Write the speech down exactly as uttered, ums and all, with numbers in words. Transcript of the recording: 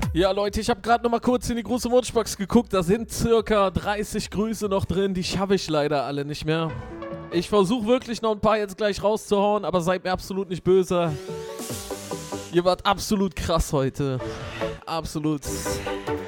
Ja, Leute, ich habe gerade noch mal kurz in die große Wunschbox geguckt. Da sind circa dreißig Grüße noch drin. Die schaffe ich leider alle nicht mehr. Ich versuche wirklich noch ein paar jetzt gleich rauszuhauen, aber seid mir absolut nicht böse. Ihr wart absolut krass heute. Absolut.